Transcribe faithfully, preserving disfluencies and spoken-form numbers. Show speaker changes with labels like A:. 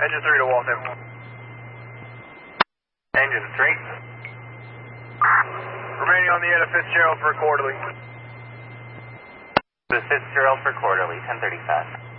A: Engine three to Walton.
B: Engine three.
A: Remaining on the end of Fitzgerald for a quarterly.
B: The Fitzgerald for quarterly, ten thirty fast.